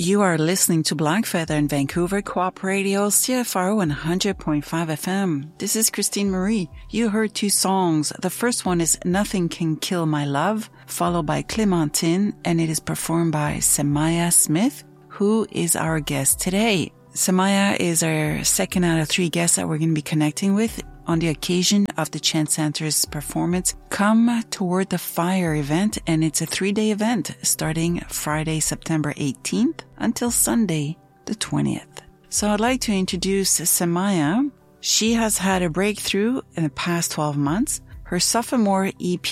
You are listening to Black Feather in Vancouver Co-op Radio, CFRO 100.5 FM. This is Christine Marie. You heard two songs. The first one is Nothing Can Kill My Love, followed by Clementine, and it is performed by Samaya Smith, who is our guest today. Samaya is our second out of three guests that we're going to be connecting with on the occasion of the Chant Center's performance Come Toward the Fire event, and it's a 3-day event starting Friday, September 18th until Sunday, the 20th. So I'd like to introduce Samaya. She has had a breakthrough in the past 12 months. Her sophomore EP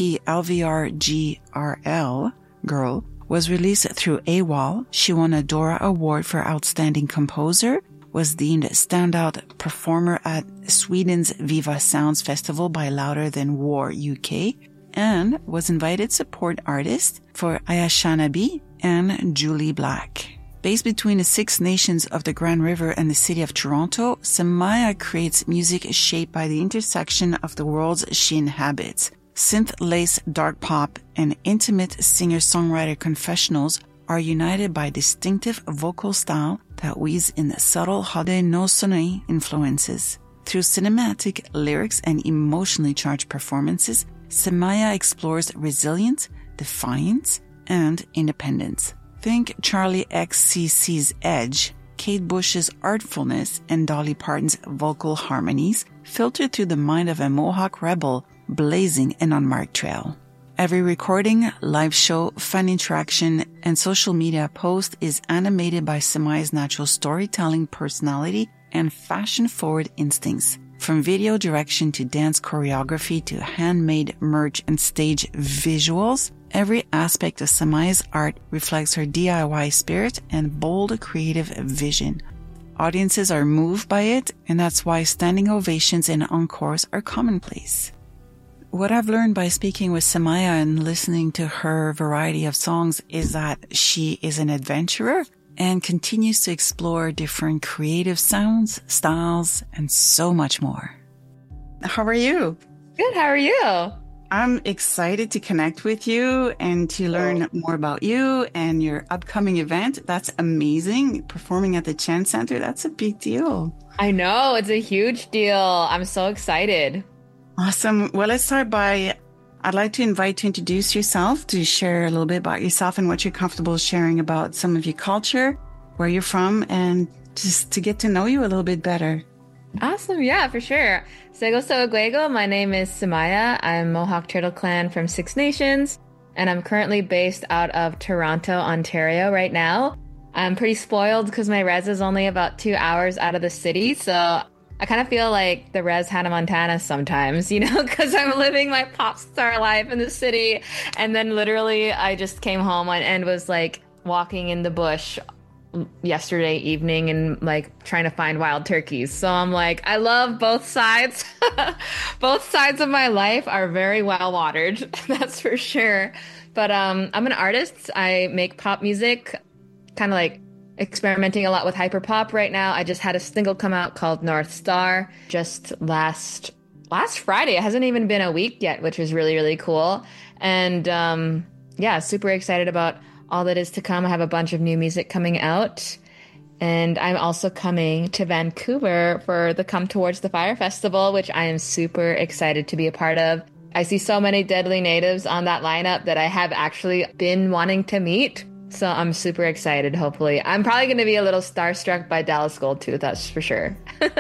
LVRGRL, Girl, was released through AWAL. She won a Dora Award for Outstanding Composer, was deemed Standout Performer at Sweden's Viva Sounds Festival by Louder Than War UK, and was invited support artist for Ayashanabi and Julie Black. Based between the Six Nations of the Grand River and the city of Toronto, Samaya creates music shaped by the intersection of the worlds she inhabits. Synth-laced dark pop and intimate singer-songwriter confessionals are united by distinctive vocal style that weaves in subtle Haudenosaunee influences. Through cinematic lyrics and emotionally charged performances, Samaya explores resilience, defiance, and independence. Think Charlie XCC's Edge, Kate Bush's artfulness, and Dolly Parton's vocal harmonies filtered through the mind of a Mohawk rebel blazing an unmarked trail. Every recording, live show, fan interaction, and social media post is animated by Samaya's natural storytelling personality and fashion-forward instincts. From video direction to dance choreography to handmade merch and stage visuals, every aspect of Samaya's art reflects her DIY spirit and bold creative vision. Audiences are moved by it, and that's why standing ovations and encores are commonplace. What I've learned by speaking with Samaya and listening to her variety of songs is that she is an adventurer and continues to explore different creative sounds, styles, and so much more. How are you? Good. How are you? I'm excited to connect with you and to learn more about you and your upcoming event. That's amazing. Performing at the Chant Center, that's a big deal. I know. It's a huge deal. I'm so excited. Awesome. Well, let's start by, I'd like to invite you to introduce yourself, to share a little bit about yourself and what you're comfortable sharing about some of your culture, where you're from, and just to get to know you a little bit better. Awesome. Yeah, for sure. Sego Soaguego. My name is Samaya. I'm Mohawk Turtle Clan from Six Nations, and I'm currently based out of Toronto, Ontario right now. I'm pretty spoiled because my res is only about 2 hours out of the city, so I kind of feel like the res Hannah Montana sometimes, you know, because I'm living my pop star life in the city. And then literally I just came home and was like walking in the bush yesterday evening and like trying to find wild turkeys. So I'm like, I love both sides. Both sides of my life are very well watered. That's for sure. But I'm an artist. I make pop music, kind of like experimenting a lot with hyperpop right now. I just had a single come out called North Star just last Friday. It hasn't even been a week yet, which is really, really cool. And yeah, super excited about all that is to come. I have a bunch of new music coming out. And I'm also coming to Vancouver for the Come Towards the Fire Festival, which I am super excited to be a part of. I see so many Deadly Natives on that lineup that I have actually been wanting to meet. So I'm super excited, hopefully. I'm probably going to be a little starstruck by Dallas Gold too, that's for sure.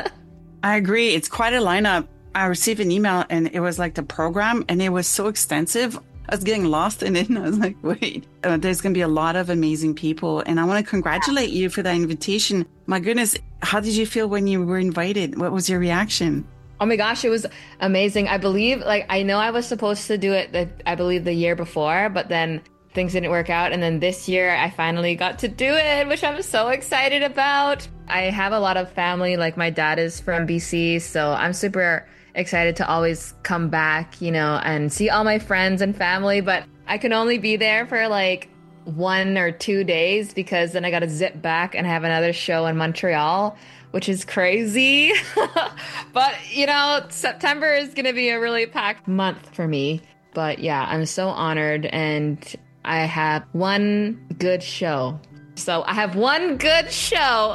I agree. It's quite a lineup. I received an email and it was like the program and it was so extensive. I was getting lost in it and I was like, wait, there's going to be a lot of amazing people. And I want to congratulate you for that invitation. My goodness, how did you feel when you were invited? What was your reaction? Oh my gosh, it was amazing. I believe, I know I was supposed to do it, I believe the year before, but then things didn't work out. And then this year I finally got to do it, which I'm so excited about. I have a lot of family, like my dad is from BC, so I'm super excited to always come back, you know, and see all my friends and family. But I can only be there for like 1 or 2 days because then I got to zip back and have another show in Montreal, which is crazy. But, you know, September is going to be a really packed month for me. But yeah, I'm so honored and I have one good show So I have one good show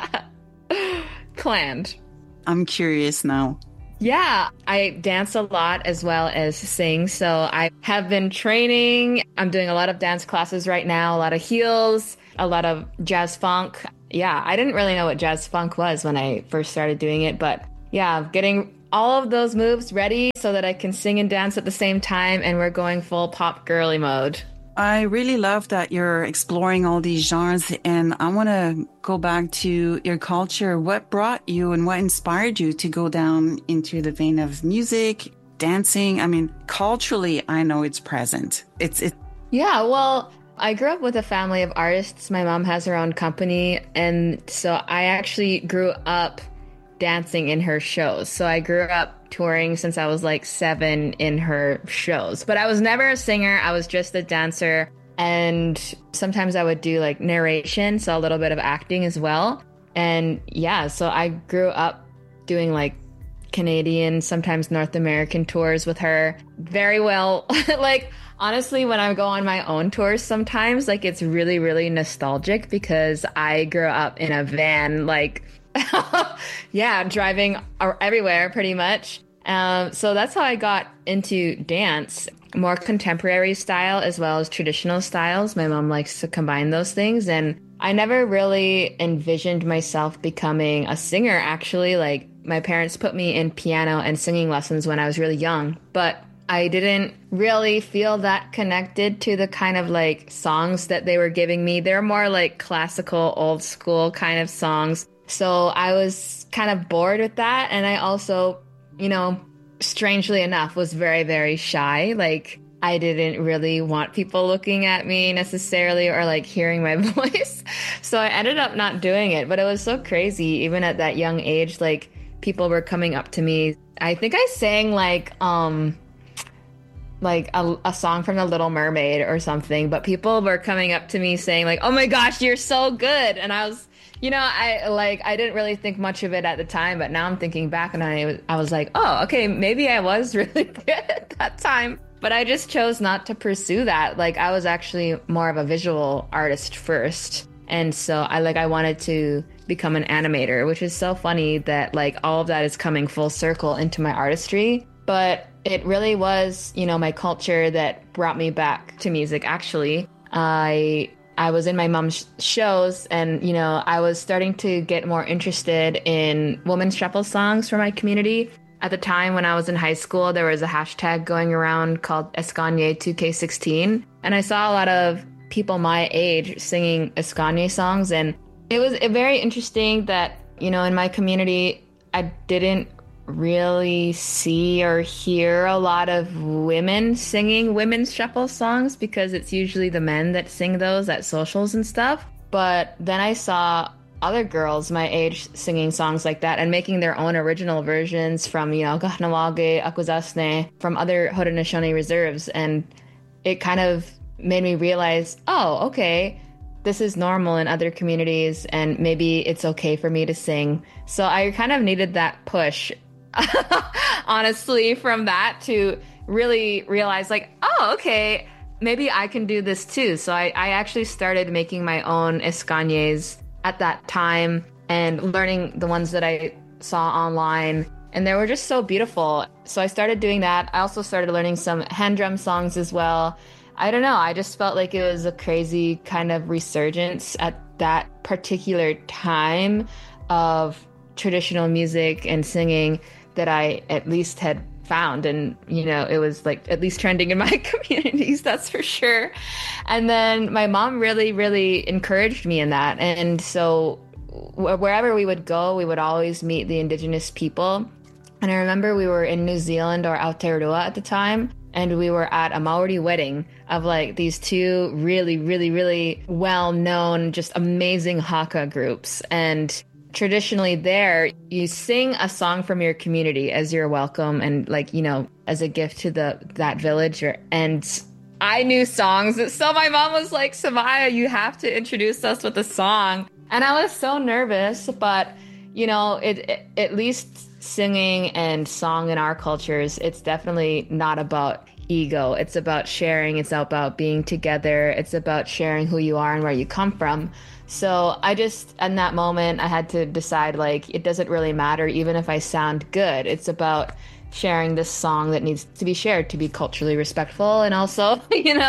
planned. I'm curious now. Yeah, I dance a lot as well as sing. So I have been training. I'm doing a lot of dance classes right now, a lot of heels, a lot of jazz funk. Yeah, I didn't really know what jazz funk was when I first started doing it, but yeah, getting all of those moves ready so that I can sing and dance at the same time, and we're going full pop girly mode. I really love that you're exploring all these genres, and I want to go back to your culture. What brought you and what inspired you to go down into the vein of music, dancing? I mean, culturally, I know it's present. Yeah, well, I grew up with a family of artists. My mom has her own company, and so I actually grew up dancing in her shows. So I grew up touring since I was like 7 in her shows. But I was never a singer. I was just a dancer. And sometimes I would do like narration, so a little bit of acting as well. And yeah, so I grew up doing like Canadian, sometimes North American tours with her. Very well, like honestly, when I go on my own tours sometimes, like it's really, really nostalgic because I grew up in a van, like yeah, driving everywhere pretty much. So that's how I got into dance, more contemporary style as well as traditional styles. My mom likes to combine those things. And I never really envisioned myself becoming a singer, actually. Like my parents put me in piano and singing lessons when I was really young, but I didn't really feel that connected to the kind of like songs that they were giving me. They're more like classical, old school kind of songs. So I was kind of bored with that. And I also, you know, strangely enough, was very, very shy. Like I didn't really want people looking at me necessarily or like hearing my voice. So I ended up not doing it. But it was so crazy. Even at that young age, like people were coming up to me. I think I sang like a song from The Little Mermaid or something. But people were coming up to me saying like, "Oh my gosh, you're so good." And I was, you know, I didn't really think much of it at the time, but now I'm thinking back and I was like, oh, okay, maybe I was really good at that time, but I just chose not to pursue that. Like I was actually more of a visual artist first. And so I wanted to become an animator, which is so funny that like all of that is coming full circle into my artistry. But it really was, you know, my culture that brought me back to music. Actually, I was in my mom's shows and, you know, I was starting to get more interested in women's shuffle songs for my community. At the time when I was in high school, there was a hashtag going around called Escanye 2K16. And I saw a lot of people my age singing Escanye songs. And it was very interesting that, you know, in my community, I didn't really see or hear a lot of women singing women's shuffle songs because it's usually the men that sing those at socials and stuff. But then I saw other girls my age singing songs like that and making their own original versions from, you know, Kahnawake, Akwesasne, from other Haudenosaunee reserves. And it kind of made me realize, oh, okay, this is normal in other communities and maybe it's okay for me to sing. So I kind of needed that push honestly, from that to really realize like, oh, okay, maybe I can do this too. So I actually started making my own escanyes at that time and learning the ones that I saw online. And they were just so beautiful. So I started doing that. I also started learning some hand drum songs as well. I don't know. I just felt like it was a crazy kind of resurgence at that particular time of traditional music and singing that I at least had found. And, you know, it was like at least trending in my communities, that's for sure. And then my mom really, really encouraged me in that. And so wherever we would go, we would always meet the Indigenous people. And I remember we were in New Zealand or Aotearoa at the time. And we were at a Maori wedding of like these two really, really, really well-known, just amazing Haka groups. And traditionally there, you sing a song from your community as your welcome and like, you know, as a gift to that village. And I knew songs. So my mom was like, Samaya, you have to introduce us with a song. And I was so nervous, but, you know, it at least singing and song in our cultures, it's definitely not about ego. It's about sharing. It's about being together. It's about sharing who you are and where you come from. So I just, in that moment, I had to decide, like, it doesn't really matter even if I sound good. It's about sharing this song that needs to be shared to be culturally respectful. And also,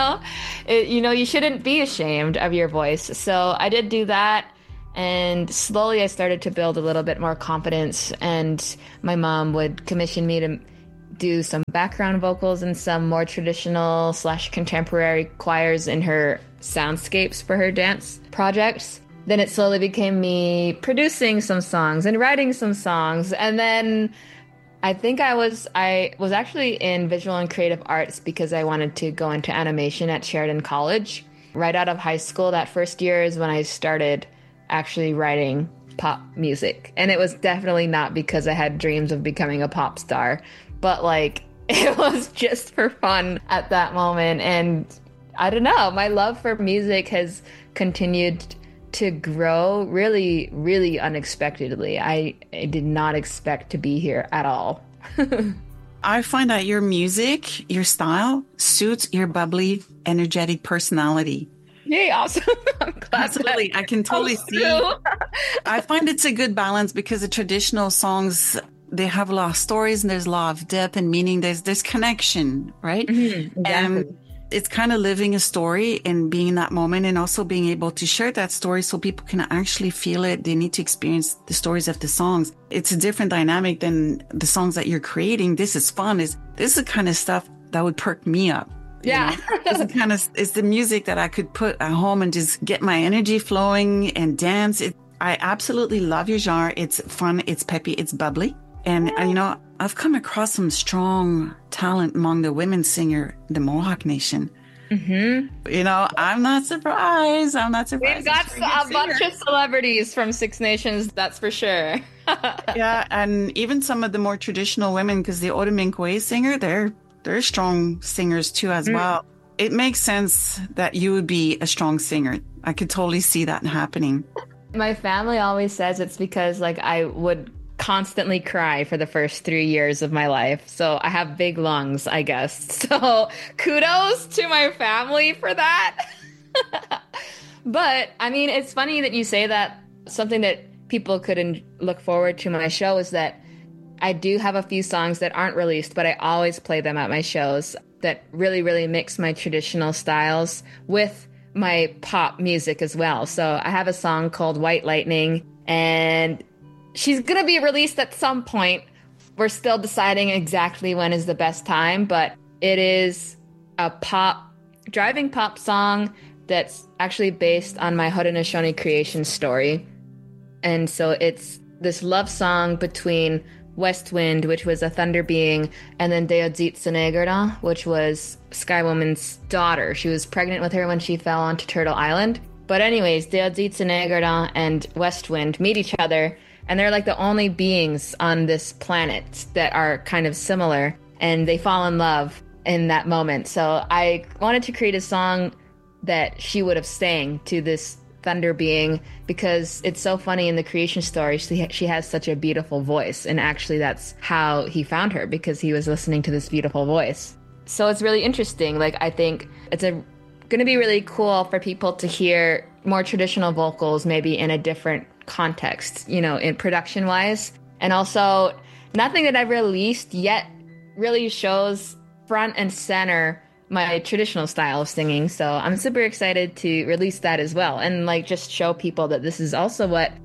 you shouldn't be ashamed of your voice. So I did do that. And slowly I started to build a little bit more confidence. And my mom would commission me to do some background vocals and some more traditional / contemporary choirs in her soundscapes for her dance projects. Then it slowly became me producing some songs and writing some songs. And then I think I was actually in visual and creative arts because I wanted to go into animation at Sheridan College. Right out of high school, that first year is when I started actually writing pop music. And it was definitely not because I had dreams of becoming a pop star, but like it was just for fun at that moment. And I don't know, my love for music has continued to grow really, really unexpectedly. I did not expect to be here at all. I find that your music, your style suits your bubbly, energetic personality. Yay, awesome. I'm glad. Absolutely. I can totally see. I find it's a good balance because the traditional songs, they have a lot of stories and there's a lot of depth and meaning. There's connection, right? Mm-hmm, exactly. And it's kind of living a story and being in that moment and also being able to share that story so people can actually feel it. They need to experience the stories of the songs. It's a different dynamic than the songs that you're creating. This is fun. This is the kind of stuff that would perk me up. Yeah. It's the music that I could put at home and just get my energy flowing and dance. I absolutely love your genre. It's fun. It's peppy. It's bubbly. And, I've come across some strong talent among the women singer, the Mohawk Nation. Mm-hmm. I'm not surprised. We've got a bunch of celebrities from Six Nations, that's for sure. Yeah, and even some of the more traditional women, because the Otominkwe singer, they're strong singers too as well. It makes sense that you would be a strong singer. I could totally see that happening. My family always says it's because I would constantly cry for the first 3 years of my life. So I have big lungs, I guess. So kudos to my family for that. But I mean, it's funny that you say that. Something that people could look forward to my show is that I do have a few songs that aren't released, but I always play them at my shows that really, really mix my traditional styles with my pop music as well. So I have a song called White Lightning, and she's going to be released at some point. We're still deciding exactly when is the best time, but it is a driving pop song that's actually based on my Haudenosaunee creation story. And so it's this love song between Westwind, which was a thunder being, and then Deodzitsanegarda, which was Sky Woman's daughter. She was pregnant with her when she fell onto Turtle Island. But anyways, Deodzitsanegarda and Westwind meet each other, and they're like the only beings on this planet that are kind of similar, and they fall in love in that moment. So I wanted to create a song that she would have sang to this thunder being, because it's so funny in the creation story. She has such a beautiful voice, and actually that's how he found her, because he was listening to this beautiful voice. So it's really interesting. I think it's going to be really cool for people to hear more traditional vocals, maybe in a different context, in production wise. And also, nothing that I've released yet really shows front and center my traditional style of singing. So I'm super excited to release that as well, and just show people that this is also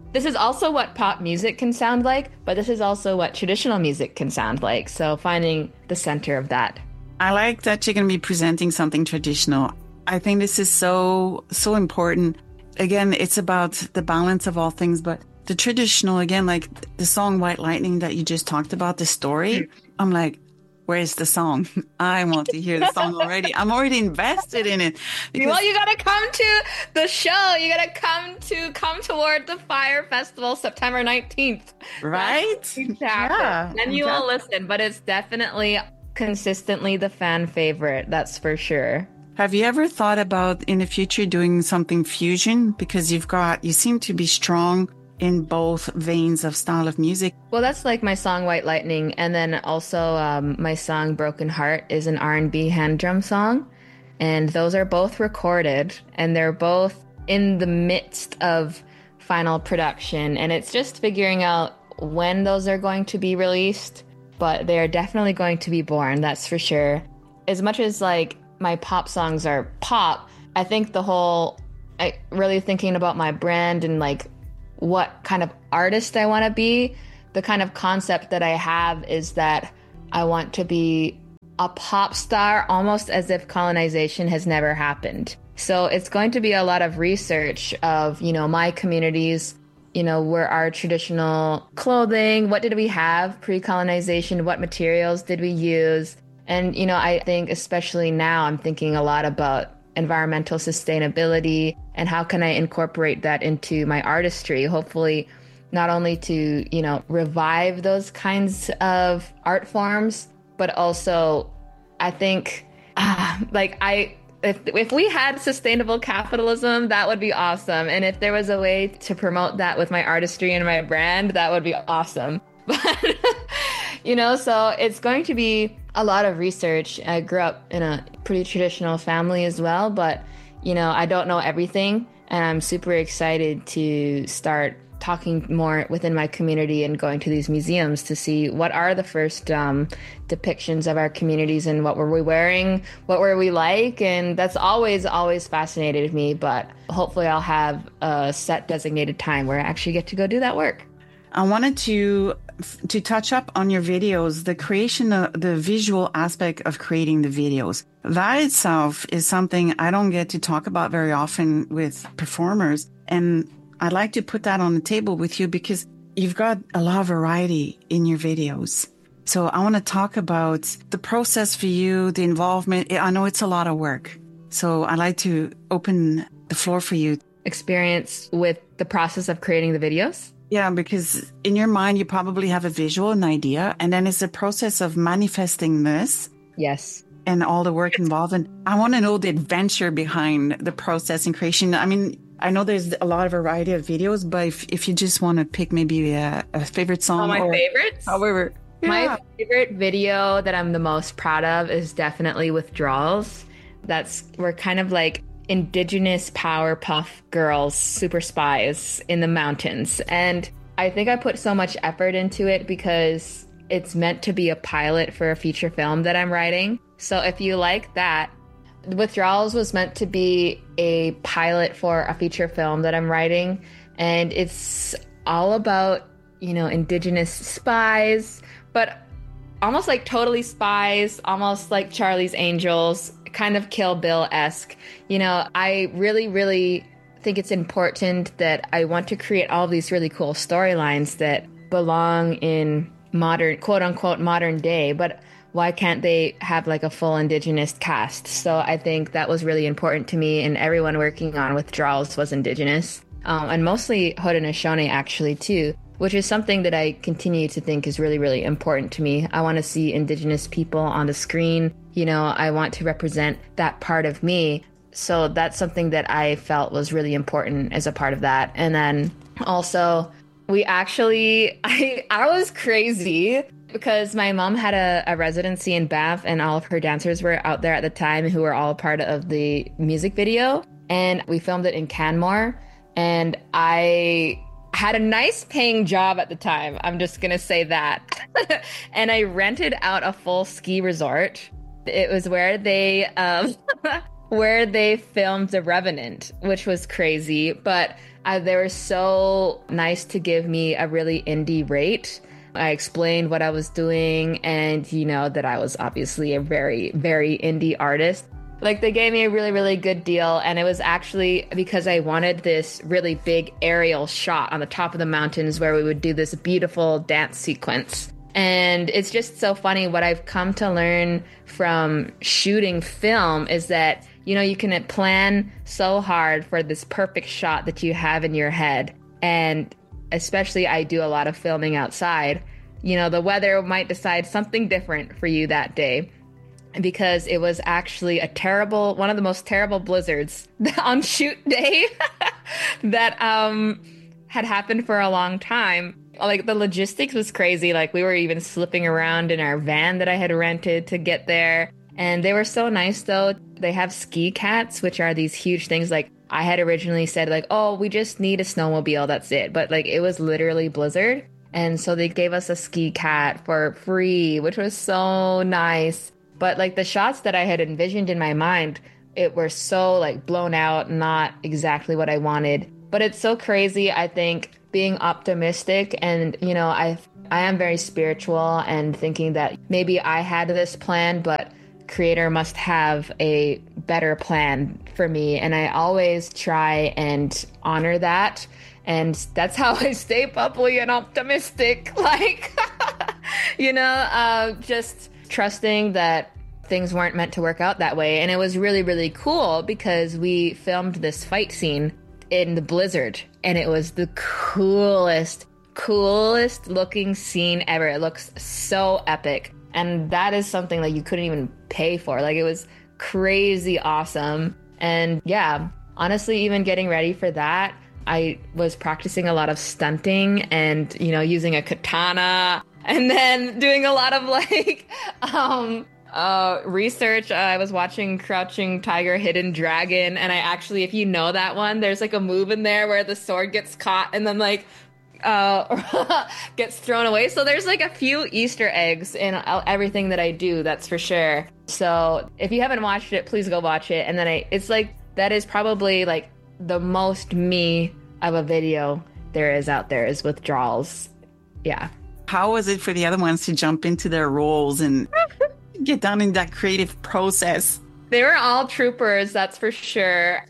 what pop music can sound like, but this is also what traditional music can sound like. So finding the center of that. I like that you're going to be presenting something traditional. I think this is so important. Again, it's about the balance of all things, but the traditional, again, like the song White Lightning that you just talked about, the story, I'm like, where's the song? I want to hear the song already. I'm already invested in it. Well, you got to come to the show. You got to come toward the Fire Festival September 19th. Right? Yeah. And you will listen, but it's definitely consistently the fan favorite. That's for sure. Have you ever thought about in the future doing something fusion? Because you seem to be strong in both veins of style of music. Well, that's like my song White Lightning, and then also my song Broken Heart is an R&B hand drum song, and those are both recorded, and they're both in the midst of final production, and it's just figuring out when those are going to be released, but they're definitely going to be born, that's for sure. As much as like my pop songs are pop, I think really thinking about my brand and like what kind of artist I want to be, the kind of concept that I have is that I want to be a pop star almost as if colonization has never happened. So it's going to be a lot of research of, my communities, where our traditional clothing, what did we have pre-colonization, what materials did we use? And, I think especially now I'm thinking a lot about environmental sustainability and how can I incorporate that into my artistry, hopefully not only to, revive those kinds of art forms, but also I think if we had sustainable capitalism, that would be awesome. And if there was a way to promote that with my artistry and my brand, that would be awesome. But, so it's going to be a lot of research. I grew up in a pretty traditional family as well, but, I don't know everything. And I'm super excited to start talking more within my community and going to these museums to see what are the first depictions of our communities and what were we wearing, what were we like. And that's always fascinated me. But hopefully I'll have a set designated time where I actually get to go do that work. I wanted to touch up on your videos, the creation of the visual aspect of creating the videos. That itself is something I don't get to talk about very often with performers. And I'd like to put that on the table with you because you've got a lot of variety in your videos. So I want to talk about the process for you, the involvement. I know it's a lot of work. So I'd like to open the floor for you. Experience with the process of creating the videos? Yeah, because in your mind, you probably have a visual, an idea, and then it's the process of manifesting this. Yes. And all the work involved. And I want to know the adventure behind the process and creation. I mean, I know there's a lot of variety of videos, but if you just want to pick maybe a favorite song. My favorites? However. Yeah. My favorite video that I'm the most proud of is definitely Withdrawals. We're kind of like indigenous Powerpuff Girls, super spies in the mountains. And I think I put so much effort into it because it's meant to be a pilot for a feature film that I'm writing. So if you like that, Withdrawals was meant to be a pilot for a feature film that I'm writing. And it's all about, indigenous spies, but almost like totally spies, almost like Charlie's Angels, kind of Kill Bill-esque. I really, really think it's important that I want to create all of these really cool storylines that belong in modern, quote unquote, modern day, but why can't they have like a full indigenous cast? So I think that was really important to me, and everyone working on Withdrawals was indigenous, and mostly Haudenosaunee actually too, which is something that I continue to think is really, really important to me. I want to see indigenous people on the screen. I want to represent that part of me. So that's something that I felt was really important as a part of that. And then also I was crazy because my mom had a residency in Banff, and all of her dancers were out there at the time who were all a part of the music video. And we filmed it in Canmore. And I had a nice paying job at the time. I'm just going to say that. And I rented out a full ski resort. It was where they filmed The Revenant, which was crazy. But they were so nice to give me a really indie rate. I explained what I was doing and, that I was obviously a very, very indie artist. Like, they gave me a really, really good deal. And it was actually because I wanted this really big aerial shot on the top of the mountains where we would do this beautiful dance sequence. And it's just so funny. What I've come to learn from shooting film is that, you can plan so hard for this perfect shot that you have in your head. And especially I do a lot of filming outside. The weather might decide something different for you that day, because it was actually one of the most terrible blizzards on shoot day that had happened for a long time. Like the logistics was crazy. Like we were even slipping around in our van that I had rented to get there. And they were so nice though. They have ski cats, which are these huge things. Like I had originally said like, oh, we just need a snowmobile. That's it. But like it was literally blizzard. And so they gave us a ski cat for free, which was so nice. But like the shots that I had envisioned in my mind, it were so like blown out, not exactly what I wanted. But it's so crazy, I think, being optimistic and, you know, I am very spiritual and thinking that maybe I had this plan, but creator must have a better plan for me. And I always try and honor that. And that's how I stay bubbly and optimistic. Like, you know, just trusting that things weren't meant to work out that way. And it was really, really cool because we filmed this fight scene in the blizzard. And it was the coolest looking scene ever. It looks so epic. And that is something that you couldn't even pay for. Like, it was crazy awesome. And yeah, honestly, even getting ready for that, I was practicing a lot of stunting and, you know, using a katana and then doing a lot of like research. I was watching Crouching Tiger, Hidden Dragon. And I actually, if you know that one, there's like a move in there where the sword gets caught and then like gets thrown away. So there's like a few Easter eggs in everything that I do, that's for sure. So if you haven't watched it, please go watch it. And then it's like, that is probably like the most me of a video there is out there is withdrawals. Yeah. How was it for the other ones to jump into their roles and get down in that creative process? They were all troopers, that's for sure.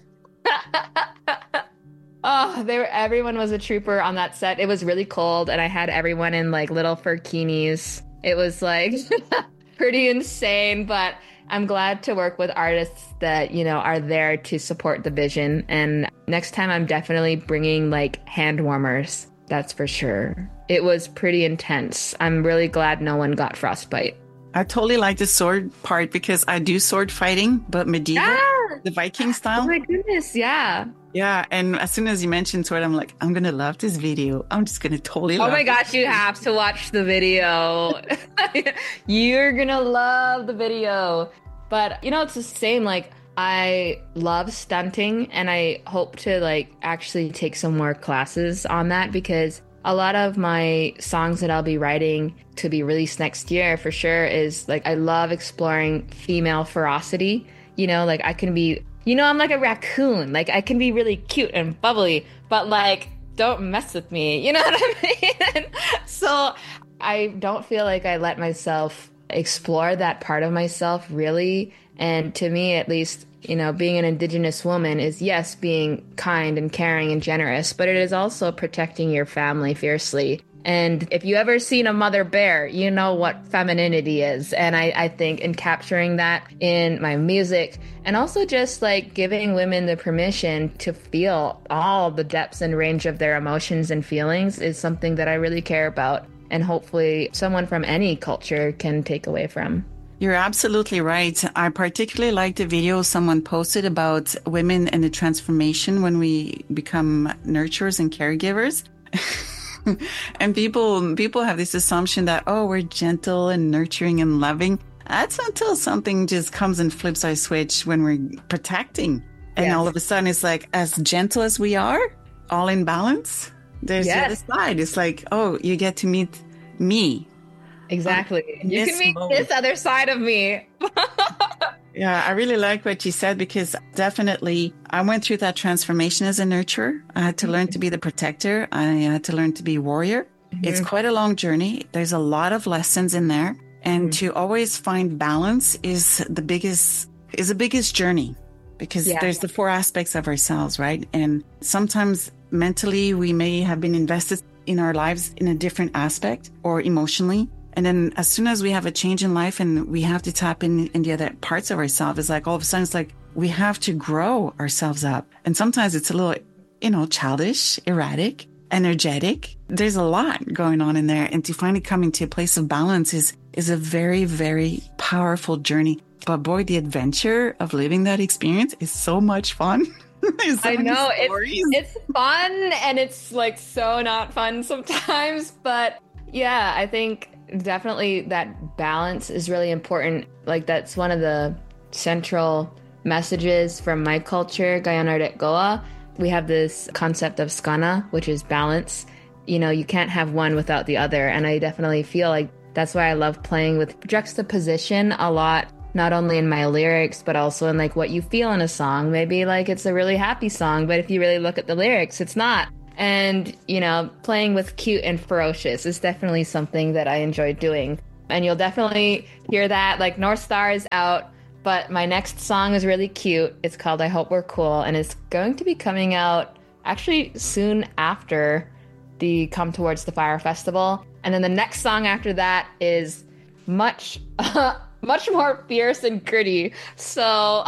Oh, everyone was a trooper on that set. It was really cold and I had everyone in like little furkinis. It was like pretty insane, but I'm glad to work with artists that, you know, are there to support the vision. And next time I'm definitely bringing like hand warmers. That's for sure. It was pretty intense. I'm really glad no one got frostbite. I totally like the sword part because I do sword fighting, but medieval, the Viking style. Oh my goodness, yeah. Yeah, and as soon as you mentioned sword, I'm like, I'm going to love this video. I'm just going to totally love it. Oh my gosh, you have to watch the video. You're going to love the video. But, you know, it's the same. Like, I love stunting and I hope to, like, actually take some more classes on that because a lot of my songs that I'll be writing to be released next year for sure is, like, I love exploring female ferocity. You know, like, I can be... You know, I'm like a raccoon. Like, I can be really cute and bubbly, but, like, don't mess with me. You know what I mean? So I don't feel like I let myself explore that part of myself, really. And to me, at least, you know, being an Indigenous woman is, yes, being kind and caring and generous, but it is also protecting your family fiercely. And if you ever seen a mother bear, you know what femininity is. And I think in capturing that in my music and also just like giving women the permission to feel all the depths and range of their emotions and feelings is something that I really care about. And hopefully someone from any culture can take away from. You're absolutely right. I particularly like the video someone posted about women and the transformation when we become nurturers and caregivers. And people have this assumption that, oh, we're gentle and nurturing and loving. That's until something just comes and flips our switch when we're protecting. And all of a sudden it's like, as gentle as we are, all in balance, there's the other side. It's like, oh, you get to meet me. Exactly. You can meet this other side of me. Yeah, I really like what you said because definitely I went through that transformation as a nurturer. I had to learn to be the protector. I had to learn to be warrior. Mm-hmm. It's quite a long journey. There's a lot of lessons in there. And to always find balance is the biggest journey because there's the 4 aspects of ourselves, right? And sometimes mentally we may have been invested in our lives in a different aspect or emotionally. And then as soon as we have a change in life and we have to tap in the other parts of ourselves, it's like all of a sudden it's like we have to grow ourselves up. And sometimes it's a little, you know, childish, erratic, energetic. There's a lot going on in there. And to finally come into a place of balance is a very, very powerful journey. But boy, the adventure of living that experience is so much fun. I know it's fun and it's like so not fun sometimes, but yeah, I think definitely that balance is really important. Like that's one of the central messages from my culture, Guyana Red Goa. We have this concept of skana, which is balance. You know, you can't have one without the other. And I definitely feel like that's why I love playing with juxtaposition a lot, not only in my lyrics, but also in like what you feel in a song. Maybe like it's a really happy song, but if you really look at the lyrics, it's not. And, you know, playing with cute and ferocious is definitely something that I enjoy doing. And you'll definitely hear that. Like North Star is out, but my next song is really cute. It's called I Hope We're Cool, and it's going to be coming out actually soon after the Come Towards the Fire Festival. And then the next song after that is much more fierce and gritty. So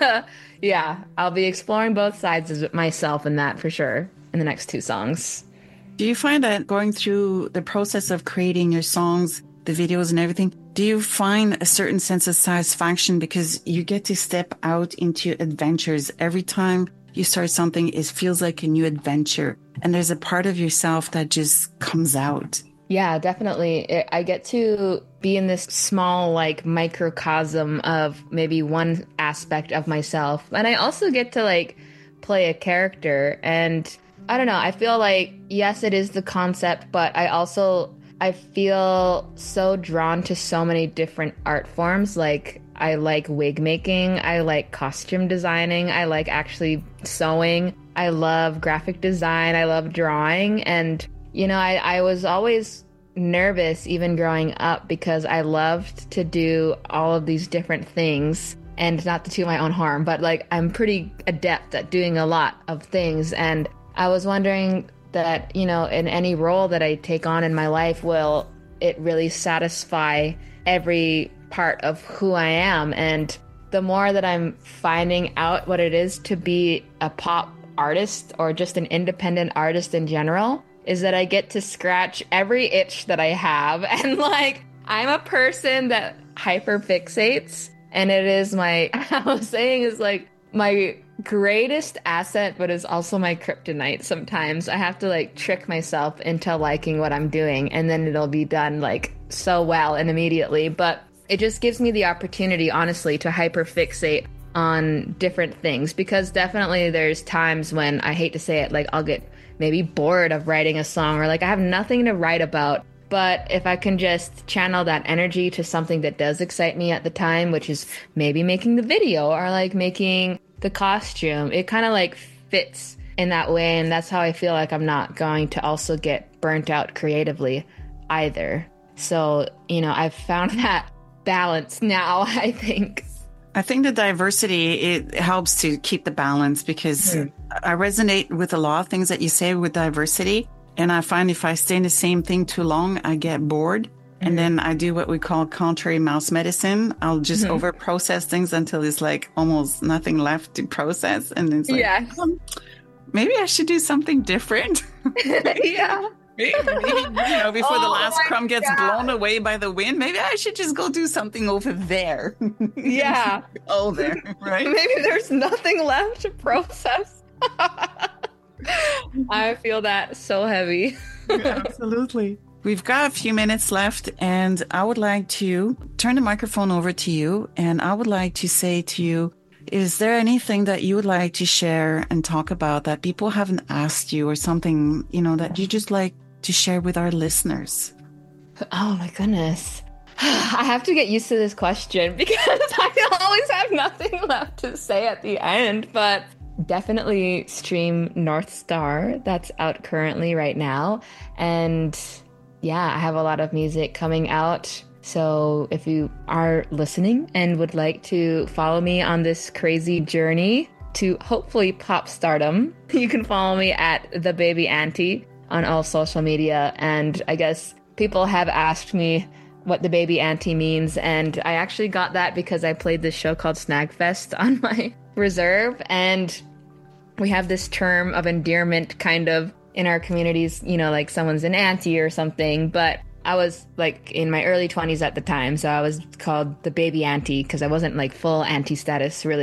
yeah, I'll be exploring both sides of myself in that for sure in the next two songs. Do you find that going through the process of creating your songs, the videos and everything, do you find a certain sense of satisfaction because you get to step out into adventures every time you start something? It feels like a new adventure, and there's a part of yourself that just comes out. Yeah, definitely. I get to be in this small, like, microcosm of maybe one aspect of myself. And I also get to, like, play a character. And I don't know, I feel like, yes, it is the concept, but I feel so drawn to so many different art forms. Like, I like wig making. I like costume designing. I like actually sewing. I love graphic design. I love drawing. And you know, I was always nervous even growing up because I loved to do all of these different things, and not to toot my own horn, but like I'm pretty adept at doing a lot of things. And I was wondering that, you know, in any role that I take on in my life, will it really satisfy every part of who I am? And the more that I'm finding out what it is to be a pop artist or just an independent artist in general, is that I get to scratch every itch that I have. And like, I'm a person that hyperfixates, and it is I was saying is like my greatest asset, but is also my kryptonite. Sometimes I have to like trick myself into liking what I'm doing, and then it'll be done like so well and immediately. But it just gives me the opportunity, honestly, to hyperfixate on different things, because definitely there's times when, I hate to say it, like I'll get maybe bored of writing a song, or like I have nothing to write about. But if I can just channel that energy to something that does excite me at the time, which is maybe making the video or like making the costume, it kind of like fits in that way. And that's how I feel like I'm not going to also get burnt out creatively either. So, you know, I've found that balance now, I think. I think the diversity, it helps to keep the balance, because I resonate with a lot of things that you say with diversity. And I find if I stay in the same thing too long, I get bored. And then I do what we call contrary mouse medicine. I'll just over process things until it's like almost nothing left to process. And it's like, maybe I should do something different. Yeah. Maybe, you know, before the last crumb gets blown away by the wind, maybe I should just go do something over there. Yeah. Oh, there, right? Maybe there's nothing left to process. I feel that so heavy. Yeah, absolutely. We've got a few minutes left, and I would like to turn the microphone over to you. And I would like to say to you, is there anything that you would like to share and talk about that people haven't asked you, or something, you know, that you just like to share with our listeners? Oh my goodness. I have to get used to this question because I always have nothing left to say at the end, but definitely stream North Star. That's out currently right now. And yeah, I have a lot of music coming out. So if you are listening and would like to follow me on this crazy journey to hopefully pop stardom, you can follow me at The Baby Auntie on all social media. And I guess people have asked me what The Baby Auntie means. And I actually got that because I played this show called Snagfest on my reserve. And we have this term of endearment kind of in our communities, you know, like someone's an auntie or something. But I was like in my early 20s at the time, so I was called the baby auntie because I wasn't like full auntie status really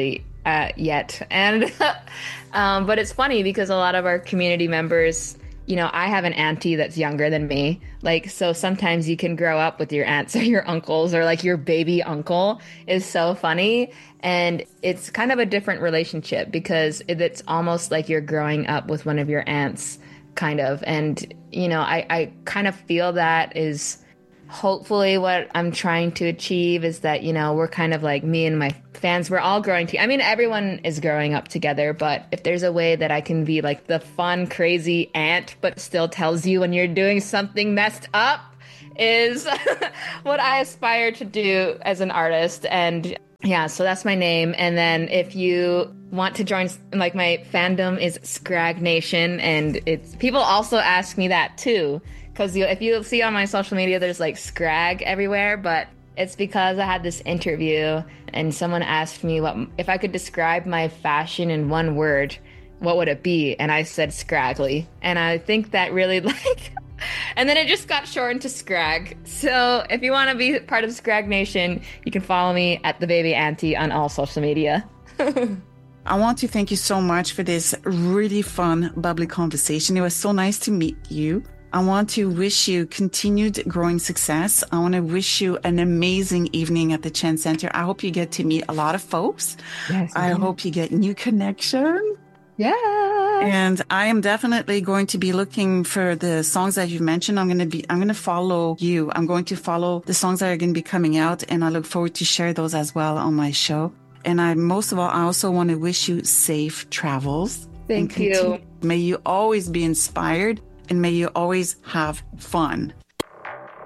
yet. And but it's funny because a lot of our community members, you know, I have an auntie that's younger than me. Like, so sometimes you can grow up with your aunts or your uncles, or like your baby uncle is so funny. And it's kind of a different relationship because it's almost like you're growing up with one of your aunts, kind of. And, you know, I kind of feel that is hopefully what I'm trying to achieve, is that, you know, we're kind of like, me and my fans, we're all growing I mean, everyone is growing up together, but if there's a way that I can be like the fun, crazy aunt, but still tells you when you're doing something messed up, is what I aspire to do as an artist. And yeah, so that's my name. And then if you want to join, like, my fandom is Scrag Nation, and it's, people also ask me that too. Because if you see on my social media, there's like Scrag everywhere, but it's because I had this interview and someone asked me what if I could describe my fashion in one word, what would it be? And I said scraggly. And I think that really and then it just got shortened to Scrag. So if you want to be part of Scrag Nation, you can follow me at The Baby Auntie on all social media. I want to thank you so much for this really fun, bubbly conversation. It was so nice to meet you. I want to wish you continued growing success. I want to wish you an amazing evening at the Chen Center. I hope you get to meet a lot of folks. Yes. I hope you get new connection. Yeah. And I am definitely going to be looking for the songs that you've mentioned. I'm going to follow you. I'm going to follow the songs that are going to be coming out, and I look forward to share those as well on my show. And most of all, I also want to wish you safe travels. Thank you. May you always be inspired. And may you always have fun.